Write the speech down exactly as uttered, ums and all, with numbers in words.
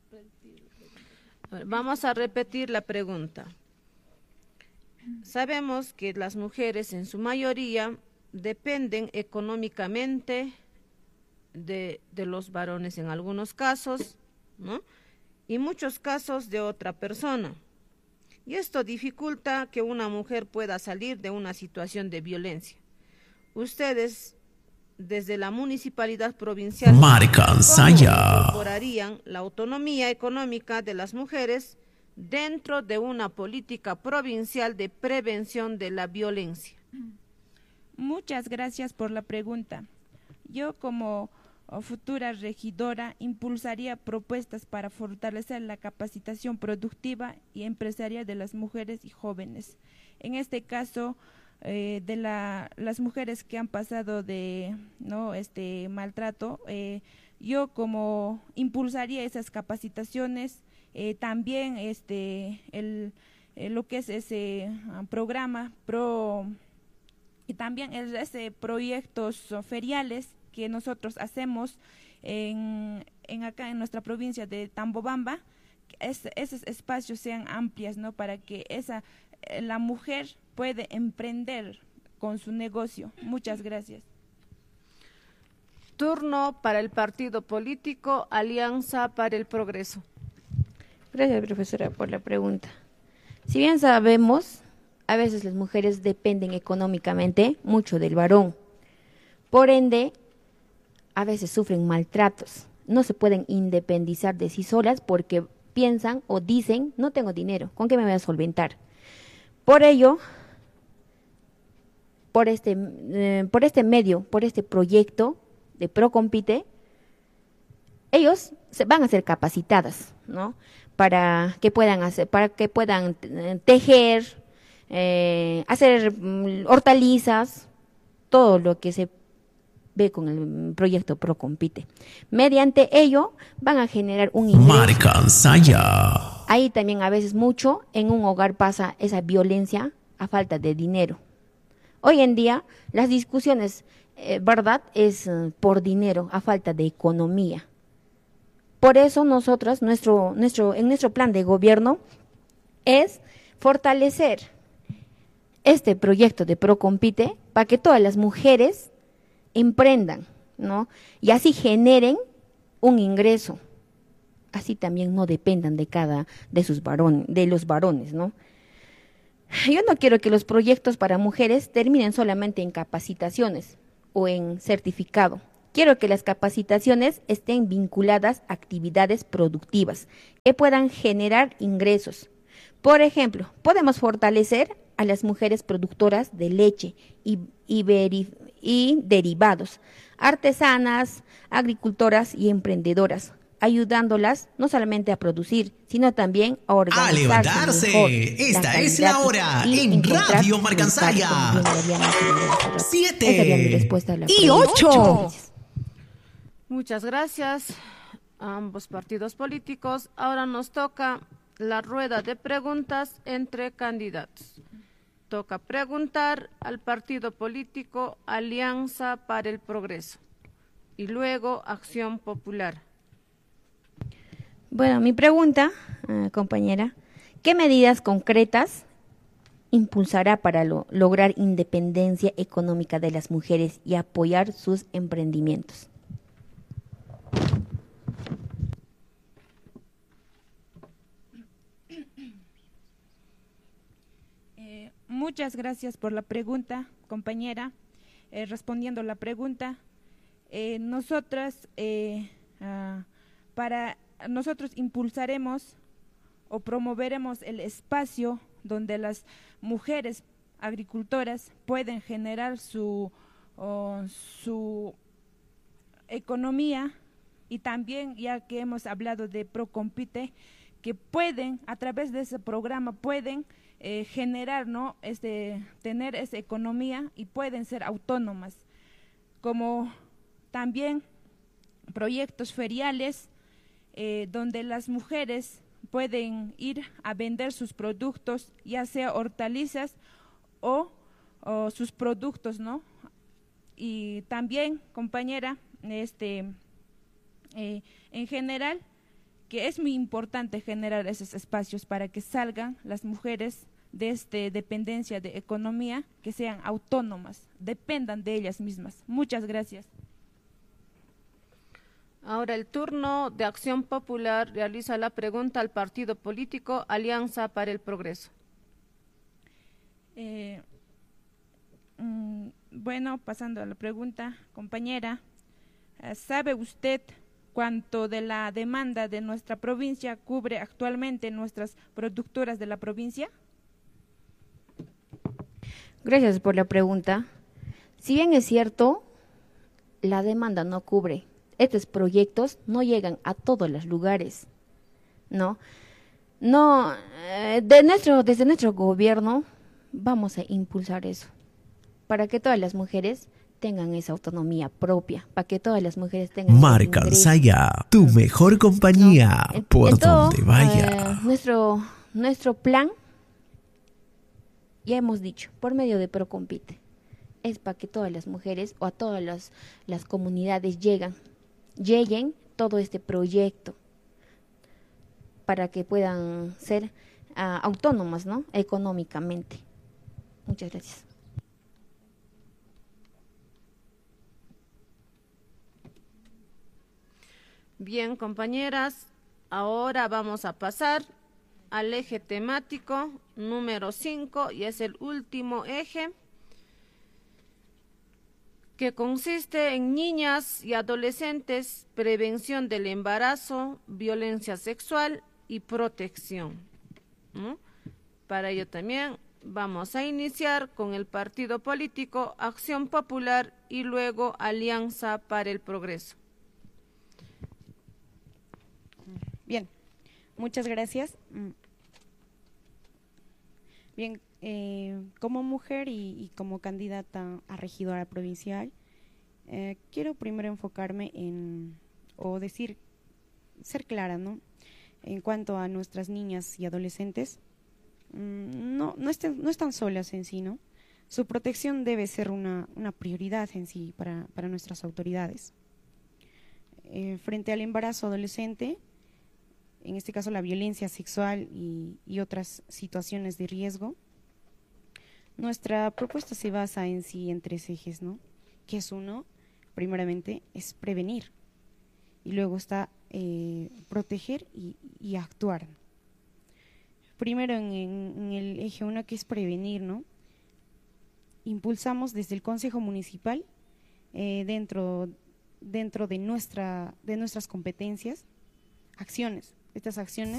Vamos a repetir la pregunta. Sabemos que las mujeres en su mayoría dependen económicamente de, de los varones en algunos casos, ¿no? Y muchos casos de otra persona. Y esto dificulta que una mujer pueda salir de una situación de violencia. Ustedes, desde la municipalidad provincial, ¿cómo incorporarían la autonomía económica de las mujeres dentro de una política provincial de prevención de la violencia? Muchas gracias por la pregunta. Yo, como futura regidora, impulsaría propuestas para fortalecer la capacitación productiva y empresarial de las mujeres y jóvenes. En este caso, eh, de la, las mujeres que han pasado de no este maltrato, eh, yo como impulsaría esas capacitaciones, eh, también este el, el lo que es ese uh, programa pro y también el, ese proyectos feriales que nosotros hacemos en, en acá en nuestra provincia de Tambobamba, es, esos espacios sean amplios, ¿no? Para que esa la mujer puede emprender con su negocio. Muchas gracias. Turno para el partido político Alianza para el Progreso. Gracias, profesora, por la pregunta. Si bien sabemos, a veces las mujeres dependen económicamente mucho del varón. Por ende, a veces sufren maltratos. No se pueden independizar de sí solas porque piensan o dicen, no tengo dinero, ¿con qué me voy a solventar? Por ello, por este, eh, por este medio, por este proyecto de Procompite, ellos se van a ser capacitadas, ¿no? Para que puedan hacer, para que puedan tejer, eh, hacer mm, hortalizas, todo lo que se ve con el proyecto Procompite. Mediante ello van a generar un ingreso. Marca Ansaya. Ahí también a veces mucho en un hogar pasa esa violencia a falta de dinero. Hoy en día las discusiones, eh, verdad, es eh, por dinero, a falta de economía. Por eso nosotros, nuestro, nuestro, en nuestro plan de gobierno, es fortalecer este proyecto de Procompite para que todas las mujeres emprendan, ¿no? Y así generen un ingreso. Así también no dependan de cada, de sus varones, de los varones, ¿no? Yo no quiero que los proyectos para mujeres terminen solamente en capacitaciones o en certificado. Quiero que las capacitaciones estén vinculadas a actividades productivas que puedan generar ingresos. Por ejemplo, podemos fortalecer a las mujeres productoras de leche y, y, veri, y derivados, artesanas, agricultoras y emprendedoras, ayudándolas no solamente a producir, sino también a organizarse. ¡A levantarse! Mejor, Esta la es la hora en Radio Marca Ansaya. Siete y ocho. Muchas gracias a ambos partidos políticos. Ahora nos toca la rueda de preguntas entre candidatos. Toca preguntar al partido político Alianza para el Progreso y luego Acción Popular. Bueno, mi pregunta, eh, compañera, ¿qué medidas concretas impulsará para lo, lograr independencia económica de las mujeres y apoyar sus emprendimientos? Eh, muchas gracias por la pregunta, compañera. Eh, respondiendo la pregunta, eh, nosotras eh, uh, para nosotros impulsaremos o promoveremos el espacio donde las mujeres agricultoras pueden generar su, oh, su economía, y también, ya que hemos hablado de Procompite, que pueden, a través de ese programa, pueden eh, generar, ¿no? este, tener esa economía y pueden ser autónomas, como también proyectos feriales, Eh, donde las mujeres pueden ir a vender sus productos, ya sea hortalizas o, o sus productos, ¿no? Y también, compañera, este, eh, en general, que es muy importante generar esos espacios para que salgan las mujeres de esta dependencia de economía, que sean autónomas, dependan de ellas mismas. Muchas gracias. Ahora el turno de Acción Popular realiza la pregunta al partido político Alianza para el Progreso. Eh, mm, bueno, pasando a la pregunta, compañera, ¿sabe usted cuánto de la demanda de nuestra provincia cubre actualmente nuestras productoras de la provincia? Gracias por la pregunta. Si bien es cierto, la demanda no cubre. Estos proyectos no llegan a todos los lugares, ¿no? No, eh, de nuestro, desde nuestro gobierno vamos a impulsar eso, para que todas las mujeres tengan esa autonomía propia, para que todas las mujeres tengan Marcansaya, tu mejor compañía, ¿no? en, por en todo, donde vaya. Eh, nuestro, nuestro plan, ya hemos dicho, por medio de Procompite, es para que todas las mujeres o a todas las, las comunidades lleguen, lleguen todo este proyecto, para que puedan ser uh, autónomas, ¿no? Económicamente. Muchas gracias. Bien, compañeras, ahora vamos a pasar al eje temático número cinco, y es el último eje, que consiste en niñas y adolescentes, prevención del embarazo, violencia sexual y protección. ¿No? Para ello también vamos a iniciar con el partido político Acción Popular y luego Alianza para el Progreso. Bien, muchas gracias. Bien, eh, como mujer y, y como candidata a regidora provincial, eh, quiero primero enfocarme en, o decir, ser clara, ¿no? En cuanto a nuestras niñas y adolescentes, mmm, no, no, estén, no están solas en sí, ¿no? Su protección debe ser una, una prioridad en sí para, para nuestras autoridades. Eh, frente al embarazo adolescente, en este caso la violencia sexual y, y otras situaciones de riesgo, nuestra propuesta se basa en sí en tres ejes, ¿no? Que es uno, primeramente, es prevenir, y luego está eh, proteger y, y actuar. Primero en, en el eje uno, que es prevenir, ¿no? Impulsamos desde el Consejo Municipal, eh, dentro, dentro de, nuestra, de nuestras competencias, acciones. Estas acciones